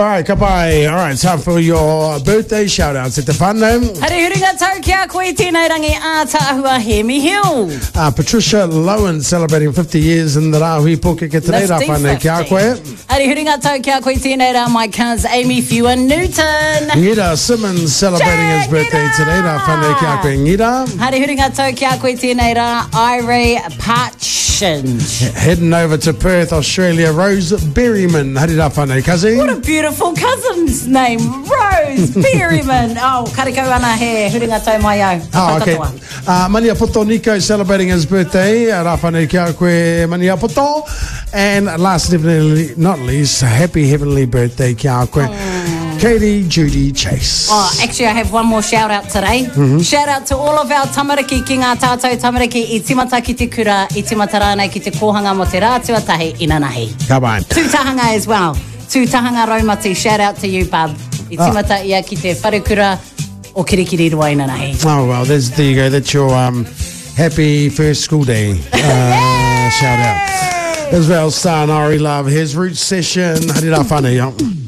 right, kapai. All right, time for your birthday shout-outs at the whānau. Hare huringa tau kia koe tēnei rangi ātāhua he mihiu. Patricia Lowen celebrating 50 years in the Rahui Pōkeke today. Rā whānau kia koe. Hare huringa tau kia koe tēnei rā my cuz Amy Fewer Newton. Ngida Simmons celebrating his birthday today. Rā whānau kia koe Ngida. Hare huringa tau kia koe tēnei rā Irie Partridge. Heading over to Perth, Australia, Rose Berryman. Hare rā whānau kazi. What a beautiful cousin's name, Rose Berryman. Oh, karikau ana he huringa tau mai au. Oh, okay. Mania Poto Nico celebrating his birthday. Rā whānau kia koe Mania Poto. And last but not least, happy heavenly birthday kia koe. Katie Judy Chase. Oh, actually, I have one more shout out today. Shout out to all of our tamariki ki ngā tātou tamariki I timata ki te kura, I timata rānei ki te kōhanga mo te rātua tahi inanahi. Ka bai. Tūtahanga as well. Tūtahanga Raumati, shout out to you, bub. I timata ia ki te wharekura o kirikiri rua inanahi. Oh, well, there you go. That's your happy first school day shout out. As well, Star and Ari Love, his Roots session. Hare rā whānau.